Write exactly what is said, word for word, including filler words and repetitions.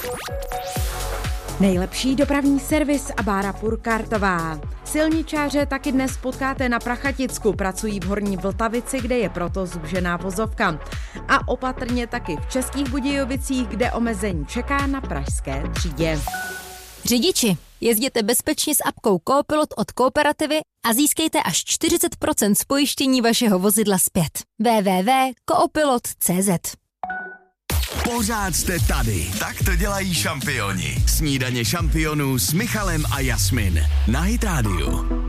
Nejlepší dopravní servis a Bára Purkartová. Silničáře taky dnes potkáte na Prachaticku, pracují v Horní Vltavici, kde je proto zúžená vozovka. A opatrně taky v Českých Budějovicích, kde omezení čeká na pražské třídě. Řidiči, jezděte bezpečně s apkou Coopilot od Kooperativy a získejte až čtyřicet procent z pojištění vašeho vozidla zpět. w w w tečka coopilot tečka c z Pořád jste tady. Tak to dělají šampioni. Snídaně šampionů s Michalem a Jasmin na Hit Radio.